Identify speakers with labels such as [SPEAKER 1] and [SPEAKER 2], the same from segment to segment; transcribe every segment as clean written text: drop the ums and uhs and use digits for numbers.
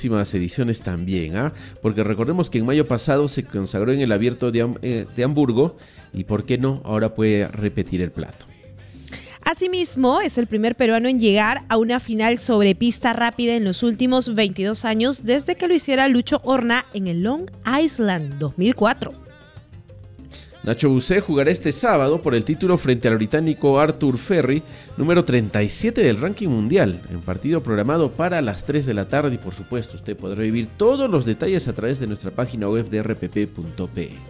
[SPEAKER 1] próximas ediciones también, porque recordemos que en mayo pasado se consagró en el Abierto de Hamburgo y por qué no, ahora puede repetir el plato.
[SPEAKER 2] Asimismo, es el primer peruano en llegar a una final sobre pista rápida en los últimos 22 años desde que lo hiciera Lucho Horna en el Long Island 2004.
[SPEAKER 1] Nacho Busé jugará este sábado por el título frente al británico Arthur Ferry, número 37 del ranking mundial, en partido programado para las 3 de la tarde y por supuesto usted podrá vivir todos los detalles a través de nuestra página web de rpp.pe.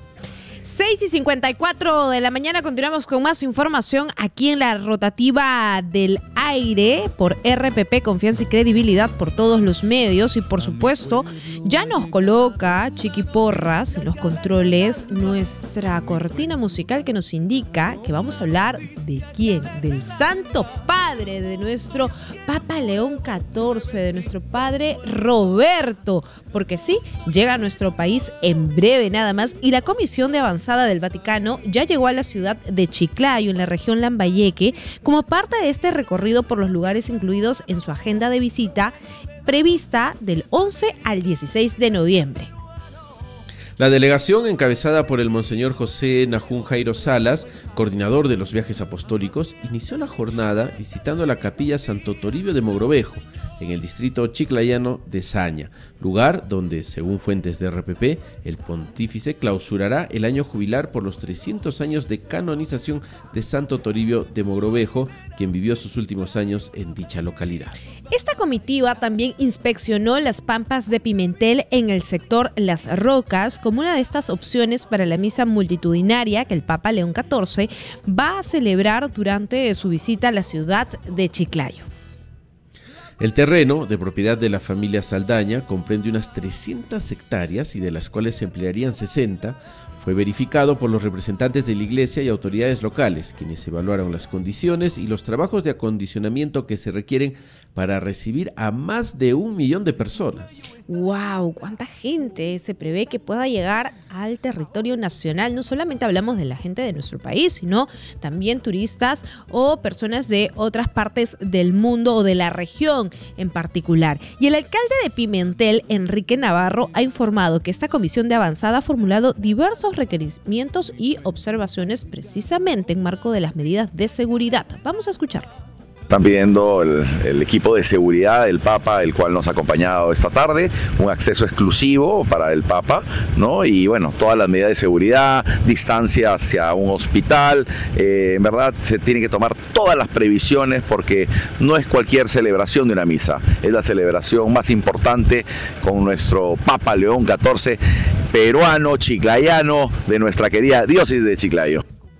[SPEAKER 2] 6:54 de la mañana, continuamos con más información aquí en la rotativa del aire por RPP, confianza y credibilidad por todos los medios y por supuesto ya nos coloca Chiqui Porras en los controles nuestra cortina musical que nos indica que vamos a hablar de quién, del Santo Padre, de nuestro Papa León XIV, de nuestro Padre Roberto, porque sí, llega a nuestro país en breve nada más y la Comisión de Avanzada del Vaticano ya llegó a la ciudad de Chiclayo, en la región Lambayeque, como parte de este recorrido por los lugares incluidos en su agenda de visita prevista del 11 al 16 de noviembre.
[SPEAKER 1] La delegación, encabezada por el Monseñor José Nahum Jairo Salas, coordinador de los viajes apostólicos, inició la jornada visitando la capilla Santo Toribio de Mogrovejo, en el distrito chiclayano de Saña, lugar donde, según fuentes de RPP, el pontífice clausurará el año jubilar por los 300 años de canonización de Santo Toribio de Mogrovejo, quien vivió sus últimos años en dicha localidad.
[SPEAKER 2] Esta comitiva también inspeccionó las pampas de Pimentel en el sector Las Rocas como una de estas opciones para la misa multitudinaria que el Papa León XIV va a celebrar durante su visita a la ciudad de Chiclayo.
[SPEAKER 1] El terreno, de propiedad de la familia Saldaña, comprende unas 300 hectáreas y de las cuales se emplearían 60, fue verificado por los representantes de la iglesia y autoridades locales, quienes evaluaron las condiciones y los trabajos de acondicionamiento que se requieren para recibir a más de 1 millón de personas.
[SPEAKER 2] ¡Wow! ¿Cuánta gente se prevé que pueda llegar al territorio nacional? No solamente hablamos de la gente de nuestro país, sino también turistas o personas de otras partes del mundo o de la región en particular. Y el alcalde de Pimentel, Enrique Navarro, ha informado que esta comisión de avanzada ha formulado diversos requerimientos y observaciones precisamente en marco de las medidas de seguridad. Vamos a escucharlo.
[SPEAKER 3] Están pidiendo el equipo de seguridad del Papa, el cual nos ha acompañado esta tarde, un acceso exclusivo para el Papa, ¿no? Y bueno, todas las medidas de seguridad, distancia hacia un hospital, en verdad se tienen que tomar todas las previsiones porque no es cualquier celebración de una misa, es la celebración más importante con nuestro Papa León XIV, peruano, chiclayano, de nuestra querida diócesis de Chiclayo.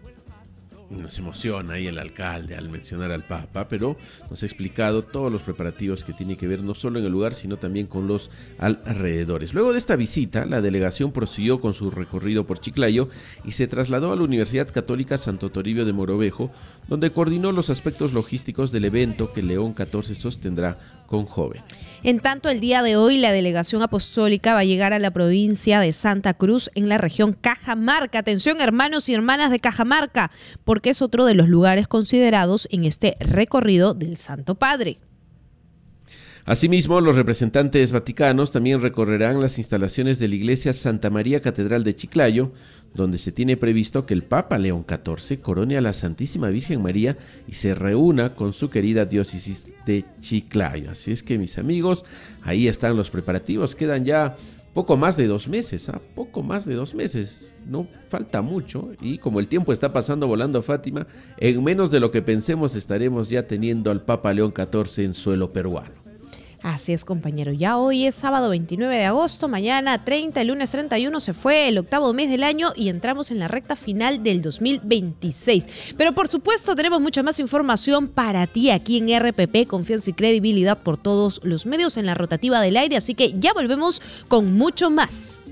[SPEAKER 1] Nos emociona ahí el alcalde al mencionar al Papa, pero nos ha explicado todos los preparativos que tiene que ver no solo en el lugar, sino también con los alrededores. Luego de esta visita, la delegación prosiguió con su recorrido por Chiclayo y se trasladó a la Universidad Católica Santo Toribio de Mogrovejo, donde coordinó los aspectos logísticos del evento que León XIV sostendrá con jóvenes.
[SPEAKER 2] En tanto, el día de hoy la delegación apostólica va a llegar a la provincia de Santa Cruz en la región Cajamarca. Atención, hermanos y hermanas de Cajamarca, porque es otro de los lugares considerados en este recorrido del Santo Padre.
[SPEAKER 1] Asimismo, los representantes vaticanos también recorrerán las instalaciones de la iglesia Santa María Catedral de Chiclayo, donde se tiene previsto que el Papa León XIV corone a la Santísima Virgen María y se reúna con su querida diócesis de Chiclayo. Así es que, mis amigos, ahí están los preparativos. Quedan ya poco más de 2 meses, poco más de 2 meses. No falta mucho y como el tiempo está pasando volando, Fátima, en menos de lo que pensemos estaremos ya teniendo al Papa León XIV en suelo peruano.
[SPEAKER 2] Así es, compañero. Ya hoy es sábado 29 de agosto, mañana 30, el lunes 31 se fue el 8º mes del año y entramos en la recta final del 2026. Pero por supuesto tenemos mucha más información para ti aquí en RPP, confianza y credibilidad por todos los medios en la rotativa del aire, así que ya volvemos con mucho más.